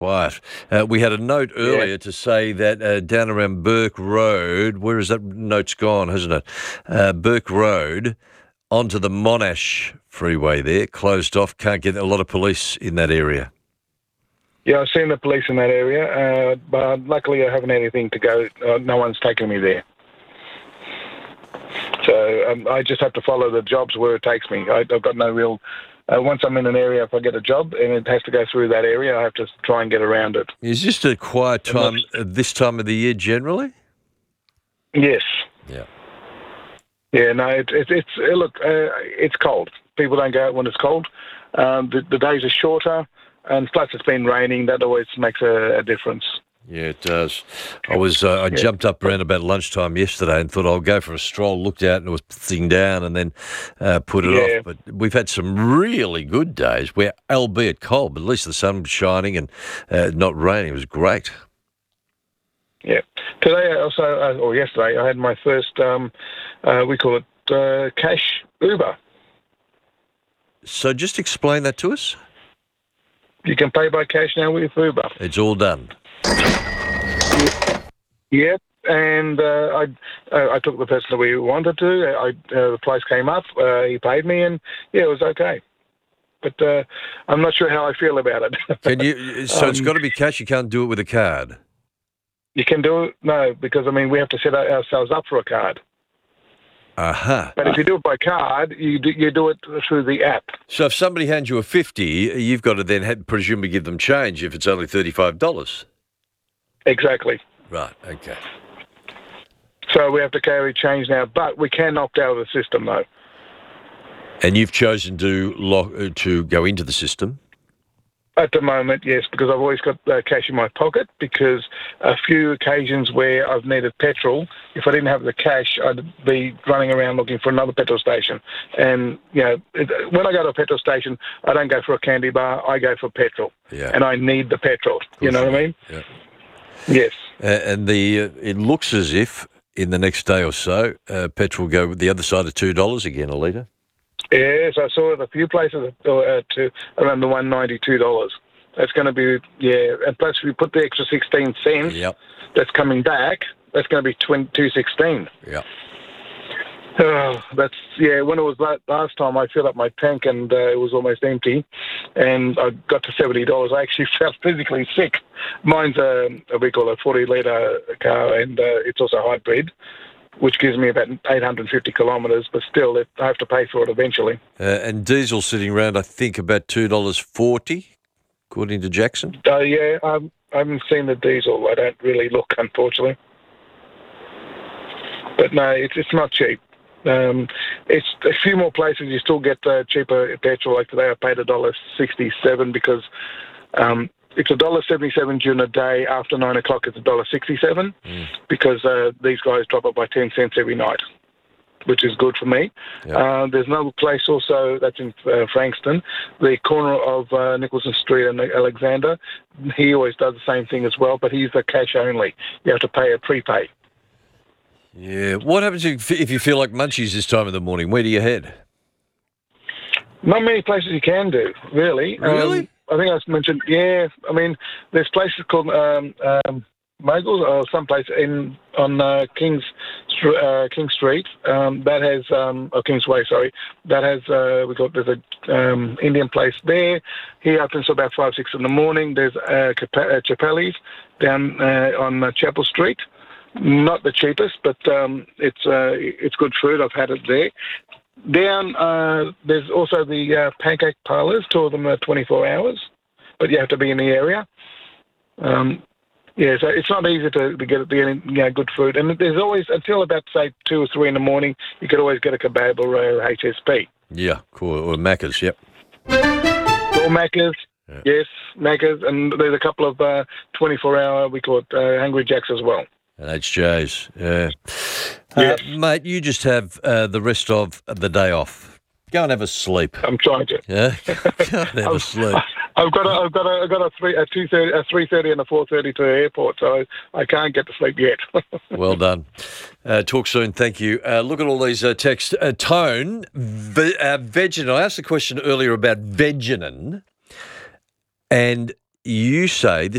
Quiet. We had a note Yeah. earlier to say that down around Burke Road, where is that note's gone, hasn't it? Burke Road onto the Monash freeway there, closed off. Can't get a lot of police in that area. Yeah, I've seen the police in that area, but luckily I haven't had anything to go. No one's taken me there. So I just have to follow the jobs where it takes me. I've got no real... once I'm in an area, if I get a job and it has to go through that area, I have to try and get around it. Is this a quiet time this time of the year generally? Yes. Yeah. Yeah, no, it's cold. People don't go out when it's cold. The days are shorter, and plus it's been raining. That always makes a difference. Yeah, it does. I jumped up around about lunchtime yesterday and thought I'll go for a stroll, looked out and it was pissing down and then put it off. But we've had some really good days where, albeit cold, but at least the sun was shining and not raining. It was great. Yeah. Today or yesterday, I had my first, we call it cash Uber. So just explain that to us. You can pay by cash now with Uber. It's all done. Yep, and I took the person that we wanted to. The price came up. He paid me, and yeah, it was okay. But I'm not sure how I feel about it. Can you? So it's got to be cash. You can't do it with a card. You can do it? No, because we have to set ourselves up for a card. Aha. But if you do it by card, you do it through the app. So if somebody hands you a 50, you've got to then presumably give them change if it's only $35. Exactly. Right, okay. So we have to carry change now, but we can opt out of the system, though. And you've chosen to go into the system? At the moment, yes, because I've always got cash in my pocket, because a few occasions where I've needed petrol, if I didn't have the cash, I'd be running around looking for another petrol station. And, when I go to a petrol station, I don't go for a candy bar, I go for petrol. Yeah. And I need the petrol, you know what I mean? Yeah. Yes. And it looks as if in the next day or so, petrol will go the other side of $2 again a litre. Yes, I saw it a few places to around the $192. That's going to be, and plus if you put the extra 16 cents that's coming back, that's going to be $2.16. Yeah. When it was last time, I filled up my tank and it was almost empty, and I got to $70. I actually felt physically sick. Mine's we call a 40-litre car, and it's also hybrid, which gives me about 850 kilometres, but still, I have to pay for it eventually. And diesel sitting around, I think, about $2.40, according to Jackson. I haven't seen the diesel. I don't really look, unfortunately. But no, it's not cheap. It's a few more places you still get cheaper petrol. Like today, I paid $1.67 because it's $1.77 during the day. After 9 o'clock, it's $1.67 because these guys drop it by 10 cents every night, which is good for me. Yep. There's another place also that's in Frankston, the corner of Nicholson Street and Alexander. He always does the same thing as well, but he's the cash only. You have to pay a prepay. Yeah. What happens if you feel like munchies this time of the morning? Where do you head? Not many places you can do, really. Really? I think I mentioned, there's places called Moguls or someplace on King Street that has, Kingsway, sorry, that has, there's a Indian place there. He opens till about 5, 6 in the morning. There's Chapelli's down on Chapel Street. Not the cheapest, but it's good food. I've had it there. Down, there's also the pancake parlours. 2 of them are 24 hours, but you have to be in the area. So it's not easy to get good food. And there's always, until about, say, 2 or 3 in the morning, you could always get a kebab or a HSP. Yeah, cool. Or Macca's, yep. Or Macca's. Yeah. Yes, Macca's. And there's a couple of 24-hour, we call it Hungry Jacks as well. And HJ's, yeah. Yes. Mate, you just have the rest of the day off. Go and have a sleep. I'm trying to. Yeah, go and have a sleep. I've got a 3:30 and a 4:30 to the airport, so I can't get to sleep yet. Well done. Talk soon. Thank you. Look at all these texts. Tone, Vegenin. I asked the question earlier about Vegenin, and you say